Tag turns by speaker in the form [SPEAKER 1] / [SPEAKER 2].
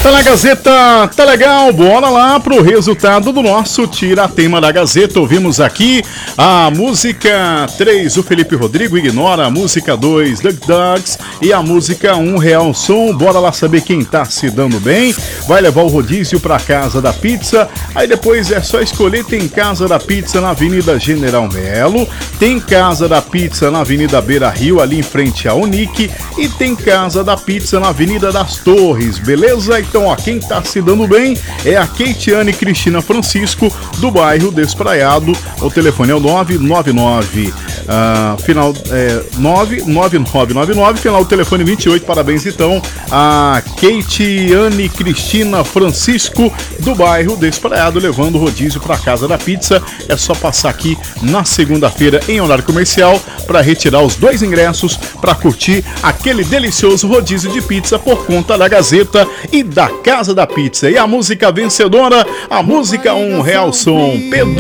[SPEAKER 1] Tá na Gazeta, tá legal, bora lá pro resultado do nosso Tira-Tema da Gazeta. Ouvimos aqui a música 3, o Felipe Rodrigo Ignora, a música 2, Doug Dogs e a música 1, Real Som. Bora lá saber quem tá se dando bem, vai levar o rodízio pra Casa da Pizza, aí depois é só escolher. Tem Casa da Pizza na Avenida General Melo, tem Casa da Pizza na Avenida Beira Rio, ali em frente à Unic, e tem Casa da Pizza na Avenida das Torres, beleza? Então, ó, quem tá se dando bem é a Keitiane Cristina Francisco, do bairro Despraiado. O telefone é o 999, final 99999, final do telefone 28. Parabéns, então, a Keitiane Cristina Francisco, do bairro Despraiado, levando o rodízio para Casa da Pizza. É só passar aqui na segunda-feira, em horário comercial, para retirar os 2 ingressos para curtir aquele delicioso rodízio de pizza por conta da Gazeta e da Casa da Pizza. E a música vencedora, a música 1, Real Som, Pedro